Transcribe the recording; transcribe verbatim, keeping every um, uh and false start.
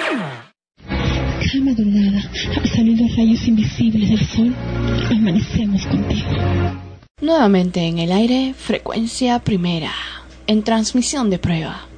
Cada madrugada, al salir los rayos invisibles del sol, amanecemos contigo. Nuevamente en el aire, frecuencia primera, en transmisión de prueba.